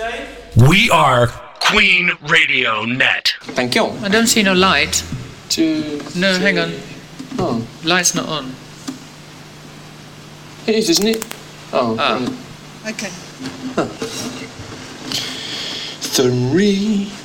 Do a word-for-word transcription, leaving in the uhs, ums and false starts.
We are Queen Radio Net. Thank you. I don't see no light. Two. No, three. hang on. Oh, Light's not on. it is, isn't it? Oh. Ah. right. Okay. Three.